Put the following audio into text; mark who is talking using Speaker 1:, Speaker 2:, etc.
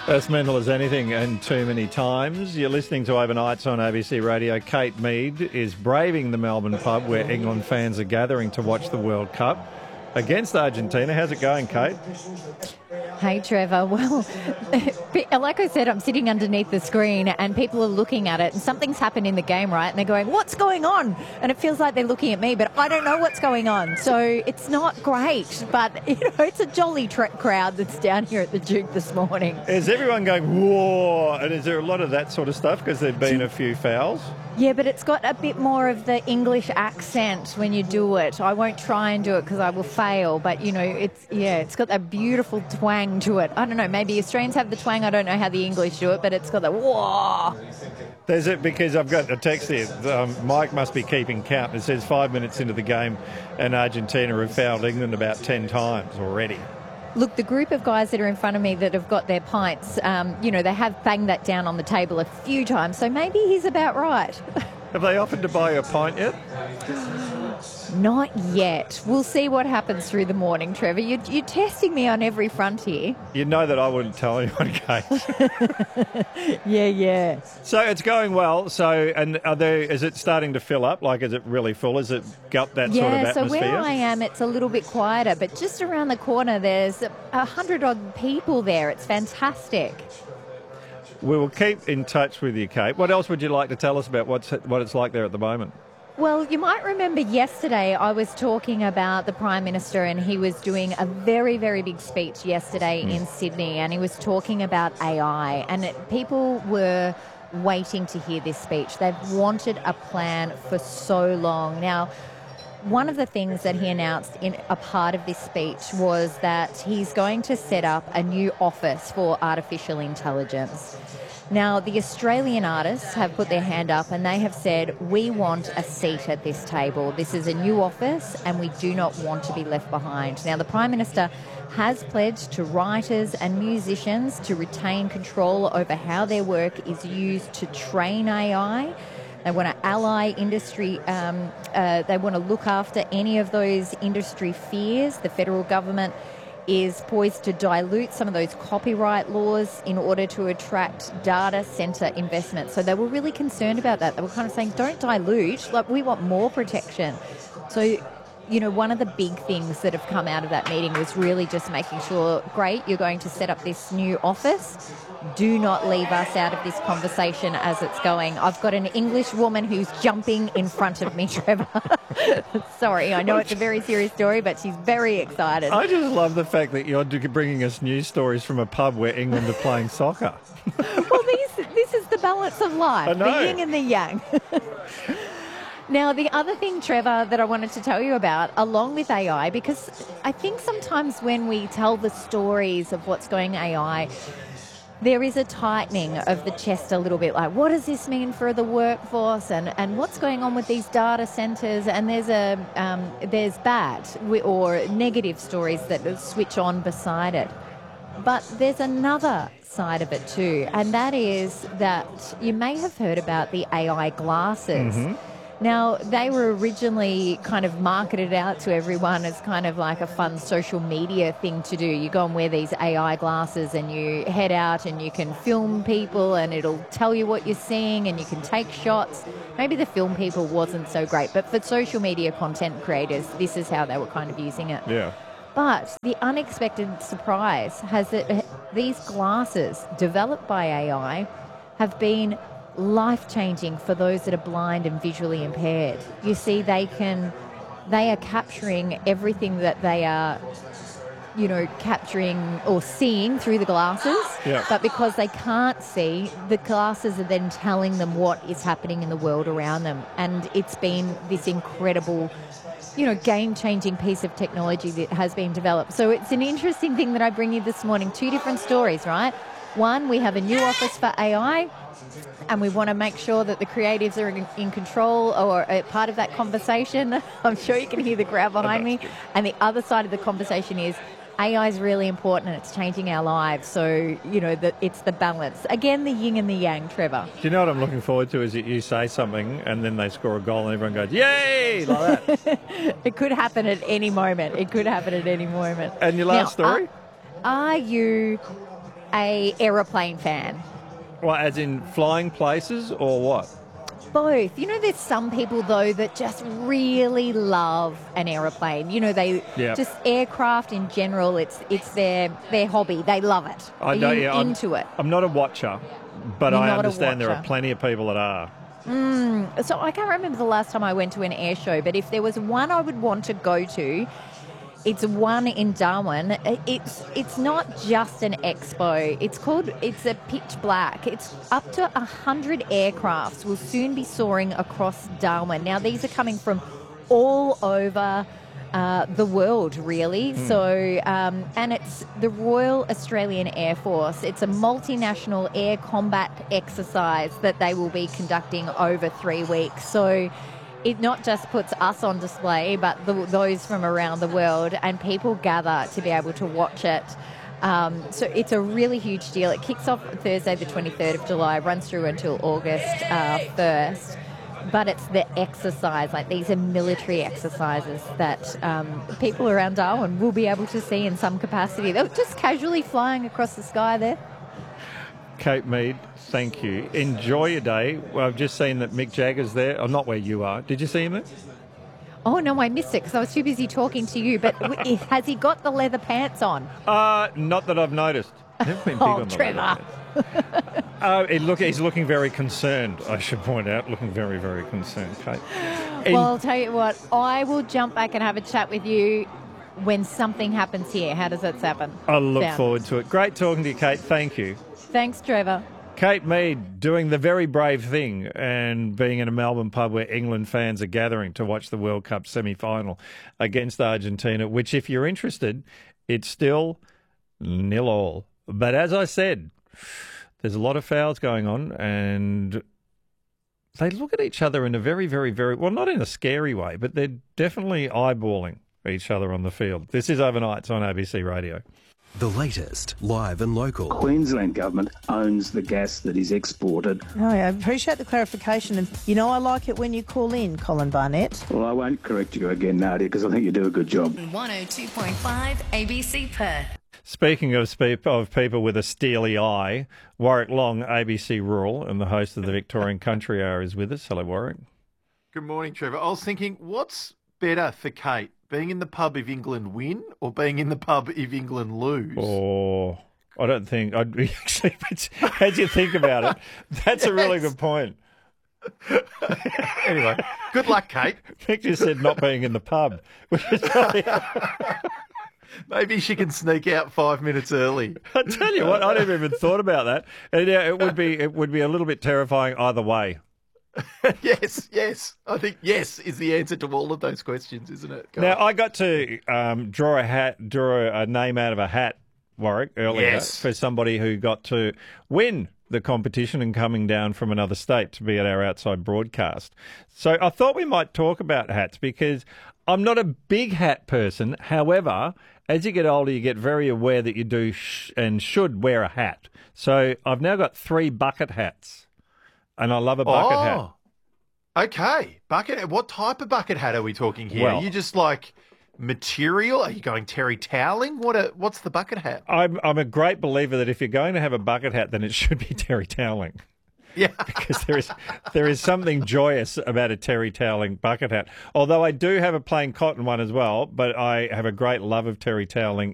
Speaker 1: As mental as anything and too many times. You're listening to Overnights on ABC Radio. Kate Mead is braving the Melbourne pub where England fans are gathering to watch the World Cup against Argentina. How's it going, Kate?
Speaker 2: Hey, Trevor. Well, like I said, I'm sitting underneath the screen and people are looking at it and something's happened in the game, right? And they're going, what's going on? And it feels like they're looking at me, but I don't know what's going on. So it's not great, but, it's a jolly crowd that's down here at the Duke this morning.
Speaker 1: Is everyone going, whoa? And is there a lot of that sort of stuff because there have been a few fouls?
Speaker 2: Yeah, but it's got a bit more of the English accent when you do it. I won't try and do it because I will fail, but, it's got that beautiful twang to it. I don't know, maybe Australians have the twang. I don't know how the English do it, but it's got that whoa.
Speaker 1: There's it because I've got a text here. Mike must be keeping count. It says 5 minutes into the game and Argentina have fouled England about 10 times already.
Speaker 2: Look, the group of guys that are in front of me that have got their pints, they have banged that down on the table a few times, so maybe he's about right.
Speaker 1: Have they offered to buy you a pint yet?
Speaker 2: Not yet. We'll see what happens through the morning, Trevor. You're testing me on every front here.
Speaker 1: You know that I wouldn't tell anyone, Kate.
Speaker 2: Yeah.
Speaker 1: So it's going well. So, and is it starting to fill up? Like, is it really full? Has it got that sort of atmosphere?
Speaker 2: Yeah, so where I am, it's a little bit quieter, but just around the corner, there's 100-odd people there. It's fantastic.
Speaker 1: We will keep in touch with you, Kate. What else would you like to tell us about what it's like there at the moment?
Speaker 2: Well, you might remember yesterday I was talking about the Prime Minister and he was doing a very, very big speech yesterday in Sydney and he was talking about AI and people were waiting to hear this speech. They've wanted a plan for so long. Now, one of the things that he announced in a part of this speech was that he's going to set up a new office for artificial intelligence. Now, the Australian artists have put their hand up and they have said, we want a seat at this table. This is a new office and we do not want to be left behind. Now, the Prime Minister has pledged to writers and musicians to retain control over how their work is used to train AI. They want to ally industry, they want to look after any of those industry fears. The federal government is poised to dilute some of those copyright laws in order to attract data centre investment. So they were really concerned about that. They were kind of saying, don't dilute, like we want more protection. So, one of the big things that have come out of that meeting was really just making sure, great, you're going to set up this new office. Do not leave us out of this conversation as it's going. I've got an English woman who's jumping in front of me, Trevor. Sorry, I know it's a very serious story, but she's very excited.
Speaker 1: I just love the fact that you're bringing us news stories from a pub where England are playing soccer.
Speaker 2: Well, this is the balance of life, the yin and the yang. Now, the other thing, Trevor, that I wanted to tell you about, along with AI, because I think sometimes when we tell the stories of what's going AI, there is a tightening of the chest a little bit, like what does this mean for the workforce and what's going on with these data centres? And there's bad or negative stories that switch on beside it. But there's another side of it too, and that is that you may have heard about the AI glasses. Mm-hmm. Now, they were originally kind of marketed out to everyone as kind of like a fun social media thing to do. You go and wear these AI glasses and you head out and you can film people and it'll tell you what you're seeing and you can take shots. Maybe the film people wasn't so great, but for social media content creators, this is how they were kind of using it.
Speaker 1: Yeah.
Speaker 2: But the unexpected surprise has that these glasses developed by AI have been life-changing for those that are blind and visually impaired. You see, they are capturing everything that they are, capturing or seeing through the glasses.
Speaker 1: Yeah.
Speaker 2: But because they can't see, the glasses are then telling them what is happening in the world around them. And it's been this incredible, game-changing piece of technology that has been developed. So it's an interesting thing that I bring you this morning. Two different stories, right? One, we have a new office for AI, and we want to make sure that the creatives are in control or a part of that conversation. I'm sure you can hear the crowd behind me. And the other side of the conversation is AI is really important and it's changing our lives. So, it's the balance. Again, the yin and the yang, Trevor.
Speaker 1: Do you know what I'm looking forward to is that you say something and then they score a goal and everyone goes, yay, like that.
Speaker 2: It could happen at any moment.
Speaker 1: And your last story?
Speaker 2: Are you a aeroplane fan?
Speaker 1: Well, as in flying places or what?
Speaker 2: Both. You know, there's some people, though, that just really love an aeroplane. You know, they just aircraft in general, it's their hobby. They love it. Are you into it?
Speaker 1: I'm not a watcher, but I understand there are plenty of people that are.
Speaker 2: So I can't remember the last time I went to an air show, but if there was one I would want to go to, it's one in Darwin. It's not just an expo. It's a pitch black. It's up to 100 aircrafts will soon be soaring across Darwin. Now, these are coming from all over the world, really. So, and it's the Royal Australian Air Force. It's a multinational air combat exercise that they will be conducting over 3 weeks. So it not just puts us on display, but those from around the world, and people gather to be able to watch it. So it's a really huge deal. It kicks off Thursday, the 23rd of July, runs through until August 1st. But it's the exercise, like these are military exercises that people around Darwin will be able to see in some capacity. They're just casually flying across the sky there.
Speaker 1: Kate Mead, thank you. Enjoy your day. Well, I've just seen that Mick Jagger's there. Oh, not where you are. Did you see him there?
Speaker 2: Oh, no, I missed it because I was too busy talking to you. But has he got the leather pants on?
Speaker 1: Not that I've noticed. Never been big on the
Speaker 2: Trevor.
Speaker 1: He's looking very concerned, I should point out. Looking very, very concerned, Kate.
Speaker 2: Well, I'll tell you what. I will jump back and have a chat with you when something happens here. How does that happen?
Speaker 1: I'll look forward to it. Great talking to you, Kate. Thank you.
Speaker 2: Thanks, Trevor.
Speaker 1: Kate Mead doing the very brave thing and being in a Melbourne pub where England fans are gathering to watch the World Cup semi-final against Argentina, which, if you're interested, it's still 0-0. But as I said, there's a lot of fouls going on, and they look at each other in a very, very, very, well, not in a scary way, but they're definitely eyeballing each other on the field. This is Overnights on ABC Radio.
Speaker 3: The latest, live and local.
Speaker 4: Queensland government owns the gas that is exported.
Speaker 5: Oh, I appreciate the clarification. And, I like it when you call in, Colin Barnett.
Speaker 4: Well, I won't correct you again, Nadia, because I think you do a good job.
Speaker 6: 102.5 ABC Perth.
Speaker 1: Speaking of people with a steely eye, Warwick Long, ABC Rural, and the host of the Victorian Country Hour is with us. Hello, Warwick.
Speaker 7: Good morning, Trevor. I was thinking, what's better for Kate, being in the pub if England win or being in the pub if England lose?
Speaker 1: Oh, I don't think I'd be actually. As you think about it, that's a really good point.
Speaker 7: Anyway, good luck, Kate.
Speaker 1: Mick just said not being in the pub, which is probably.
Speaker 7: Maybe she can sneak out 5 minutes early.
Speaker 1: I tell you what, I never even thought about that. And yeah, it would be a little bit terrifying either way.
Speaker 7: Yes. I think yes is the answer to all of those questions, isn't it?
Speaker 1: Now, I got to draw a name out of a hat, Warwick, earlier for somebody who got to win the competition and coming down from another state to be at our outside broadcast. So I thought we might talk about hats because I'm not a big hat person. However, as you get older, you get very aware that you do and should wear a hat. So I've now got 3 bucket hats, and I love a bucket hat.
Speaker 7: Okay. Bucket. What type of bucket hat are we talking here?
Speaker 1: Well,
Speaker 7: are you just like material? Are you going terry toweling? What's the bucket hat?
Speaker 1: I'm a great believer that if you're going to have a bucket hat, then it should be terry toweling.
Speaker 7: Yeah.
Speaker 1: Because there is something joyous about a terry toweling bucket hat. Although I do have a plain cotton one as well, but I have a great love of terry toweling